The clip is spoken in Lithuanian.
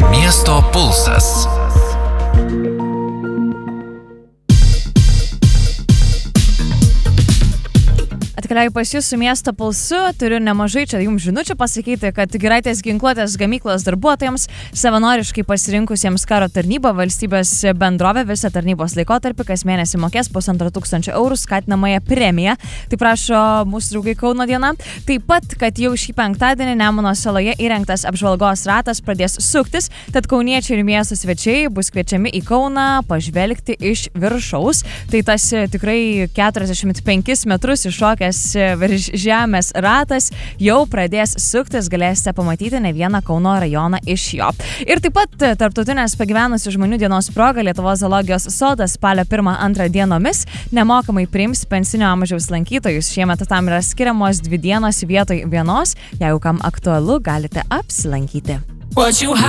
Miesto pulsas. Atkeliauju pas jūs su Miesto pulsu, turiu nemažai čia jums žinučių pasakyti, kad Giraitės ginkluotės gamyklos darbuotojams, savanoriškai pasirinkusiems karo tarnybą, valstybės bendrovė visą tarnybos laikotarpį kas mėnesį mokės 1500 eurų skatinamąją premiją. Tai prašo mūsų draugai Kauno diena. Taip pat, kad jau šį penktadienį Nemuno saloje įrengtas apžvalgos ratas pradės suktis, tad kauniečiai ir miesto svečiai bus kviečiami į Kauną pažvelgti iš viršaus. Tai tas tikrai 45 metrus iššokęs virš žemės ratas jau pradės suktis, galėsite pamatyti ne vieną Kauno rajoną iš jo. Ir taip pat tarptautinės pagyvenusių žmonių dienos proga Lietuvos zoologijos sodas spalio 1-2 dienomis nemokamai priims pensinio amžiaus lankytojus. Šiemet tam yra skiriamos 2 dienos vietoj vienos. Jeigu kam aktualu, galite apsilankyti.